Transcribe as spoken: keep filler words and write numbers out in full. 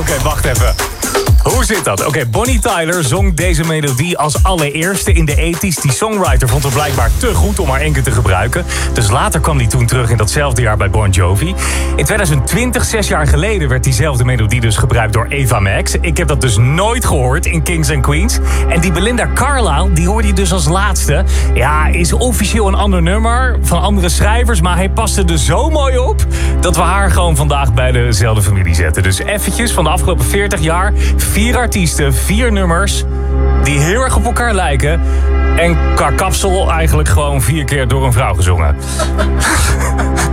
okay, wacht even. Hoe zit dat? Oké, okay, Bonnie Tyler zong deze melodie als allereerste in de ethisch. Die songwriter vond het blijkbaar te goed om haar één keer te gebruiken. Dus later kwam die toen terug in datzelfde jaar bij Bon Jovi. In twintig twintig, zes jaar geleden, werd diezelfde melodie dus gebruikt door Ava Max. Ik heb dat dus nooit gehoord in Kings and Queens. En die Belinda Carlisle, die hoorde je dus als laatste. Ja, is officieel een ander nummer van andere schrijvers, maar hij paste er zo mooi op dat we haar gewoon vandaag bij dezelfde familie zetten. Dus eventjes van de afgelopen veertig jaar... Vier artiesten, vier nummers die heel erg op elkaar lijken. En qua kapsel eigenlijk gewoon vier keer door een vrouw gezongen.